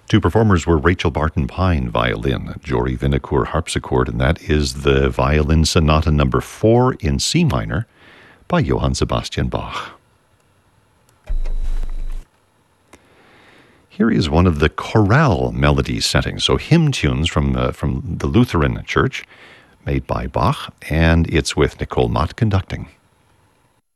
Two performers were Rachel Barton Pine, violin, Jory Vinacourt, harpsichord, and that is the Violin Sonata number 4 in C minor by Johann Sebastian Bach. Here is one of the chorale melody settings, so hymn tunes from the Lutheran Church, made by Bach, and it's with Nicole Mott conducting.